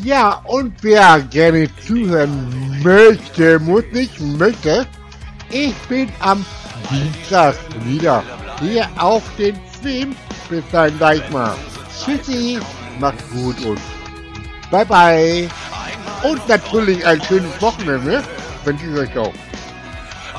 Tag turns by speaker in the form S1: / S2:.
S1: Ja, und wer gerne zuhören möchte, muss nicht möchte, ich bin am Dienstag wieder hier auf den Stream. Bis dann gleich mal. Tschüssi, macht's gut und bye bye. Und natürlich ein schönes Wochenende, wünsche ich euch auch.